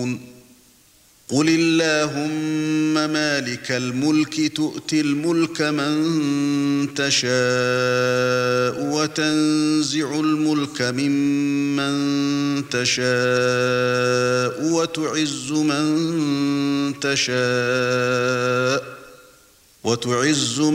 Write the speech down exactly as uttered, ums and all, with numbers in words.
قُلِ اللَّهُمَّ مَالِكَ الْمُلْكِ تُؤْتِي الْمُلْكَ مَن تَشَاءُ وَتَنزِعُ الْمُلْكَ مِمَّن تَشَاءُ وَتُعِزُّ مَن تَشَاءُ وَتُعِزُّ